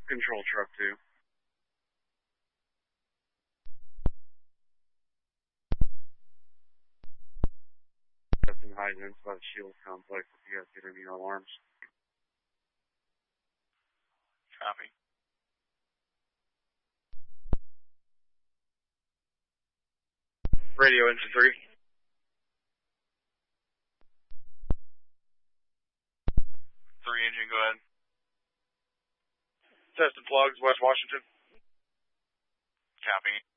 Control truck 2. Testing hydrants by the Shields complex if you guys get any alarms. Copy. Radio engine 3. 3 engine, go ahead. Testing plugs, West Washington. Copy.